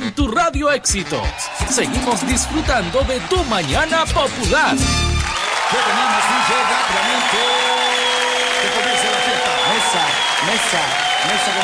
en tu Radio Éxitos. Seguimos disfrutando de tu mañana popular. Que tenemos DJ rápidamente. Que comience la fiesta. Mesa con